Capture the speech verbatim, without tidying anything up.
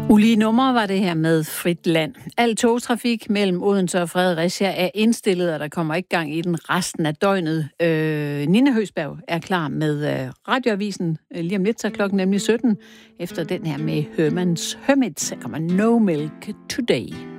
Ulige numre var det her med Frit Land. Al togtrafik mellem Odense og Fredericia er indstillet, og der kommer ikke gang i den resten af døgnet. Øh, Nina Høsberg er klar med øh, radioavisen lige om lidt, så klokken nemlig sytten. Efter den her med Herman's Hermits, så kommer No Milk Today.